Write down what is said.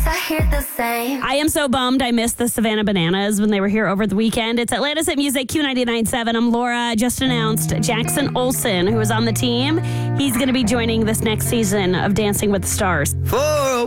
I hear the same. I am so bummed I missed the Savannah Bananas when they were here over the weekend. It's Atlanta's Hit Music, Q99.7. I'm Laura. Just announced Jackson Olsen, who is on the team. He's going to be joining this next season of Dancing with the Stars. For